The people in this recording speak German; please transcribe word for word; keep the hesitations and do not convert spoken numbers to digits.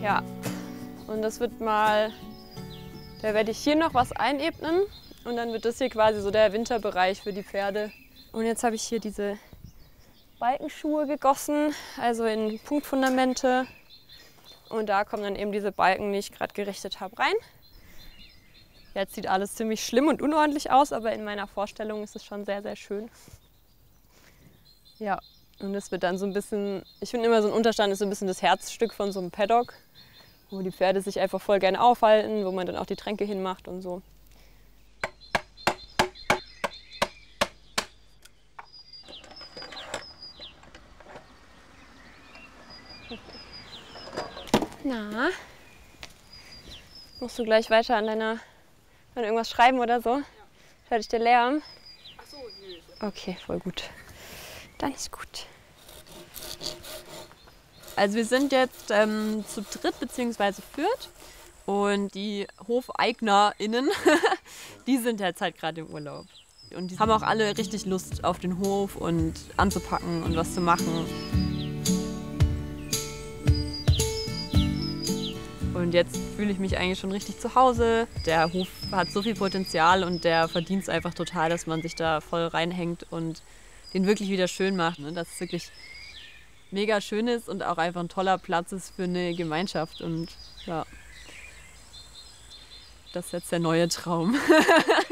Ja, und das wird mal, da werde ich hier noch was einebnen und dann wird das hier quasi so der Winterbereich für die Pferde. Und jetzt habe ich hier diese Balkenschuhe gegossen, also in Punktfundamente. Und da kommen dann eben diese Balken, die ich gerade gerichtet habe, rein. Jetzt sieht alles ziemlich schlimm und unordentlich aus, aber in meiner Vorstellung ist es schon sehr, sehr schön. Ja, und es wird dann so ein bisschen, ich finde immer so ein Unterstand ist so ein bisschen das Herzstück von so einem Paddock, wo die Pferde sich einfach voll gerne aufhalten, wo man dann auch die Tränke hinmacht und so. Na, musst du gleich weiter an deiner, an irgendwas schreiben oder so? Ja. Hört dich der Lärm? Ach so, nö. Okay, voll gut. Dann ist gut. Also wir sind jetzt ähm, zu dritt bzw. viert und die HofeignerInnen, die sind jetzt halt gerade im Urlaub. Und die haben auch alle richtig Lust auf den Hof und anzupacken und was zu machen. Und jetzt fühle ich mich eigentlich schon richtig zu Hause. Der Hof hat so viel Potenzial und der verdient es einfach total, dass man sich da voll reinhängt und den wirklich wieder schön macht. Ne? Dass es wirklich mega schön ist und auch einfach ein toller Platz ist für eine Gemeinschaft. Und ja, das ist jetzt der neue Traum.